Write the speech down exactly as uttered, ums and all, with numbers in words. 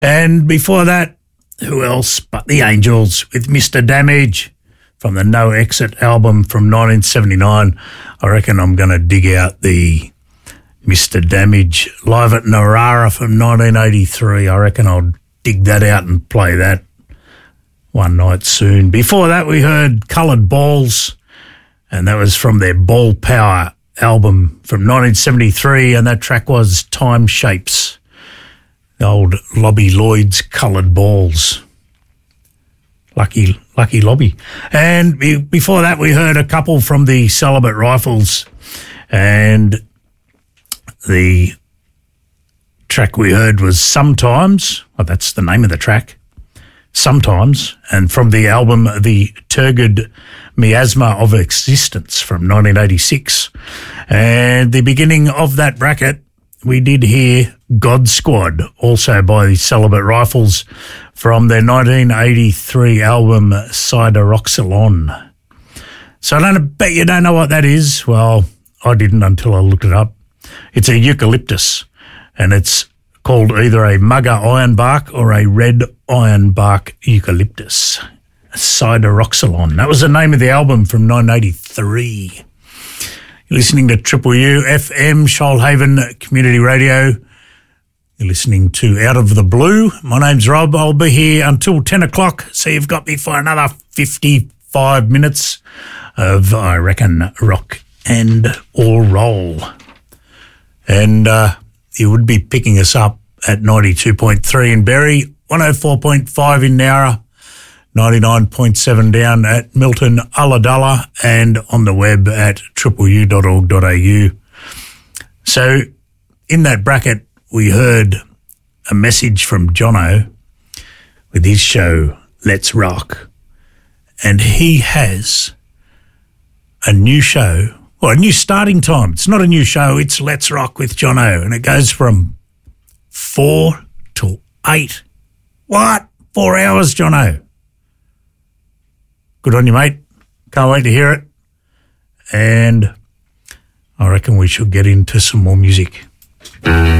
And before that, who else but the Angels with Mister Damage from the No Exit album from nineteen seventy-nine. I reckon I'm going to dig out the Mister Damage live at Narara from nineteen eighty-three. I reckon I'll dig that out and play that one night soon. Before that, we heard Coloured Balls, and that was from their Ball Power album from nineteen seventy-three, and that track was Time Shapes. The old Lobby Lloyd's Coloured Balls. Lucky, lucky Lobby. And be, before that, we heard a couple from the Celibate Rifles, and the track we heard was Sometimes. Well, that's the name of the track. Sometimes, and from the album The Turgid Miasma of Existence from nineteen eighty-six. And the beginning of that bracket, we did hear God Squad, also by the Celibate Rifles, from their nineteen eighty-three album Sideroxylon. So I don't bet you don't know what that is. Well, I didn't until I looked it up. It's a eucalyptus, and it's called either a mugger ironbark or a red ironbark eucalyptus. Sideroxylon. That was the name of the album from nineteen eighty-three. You're listening to Triple U F M, Shoalhaven Community Radio. You're listening to Out of the Blue. My name's Rob. I'll be here until ten o'clock, so you've got me for another fifty-five minutes of, I reckon, rock and or roll. And uh, you would be picking us up at ninety-two point three in Berry, one oh four point five in Nowra, ninety-nine point seven down at Milton, Ulladulla, and on the web at triple u dot org dot a u. So in that bracket, we heard a message from Jono with his show, Let's Rock. And he has a new show, well, a new starting time. It's not a new show, it's Let's Rock with Jono. And it goes from four till eight. What? Four hours, Jono. Good on you, mate. Can't wait to hear it. And I reckon we should get into some more music.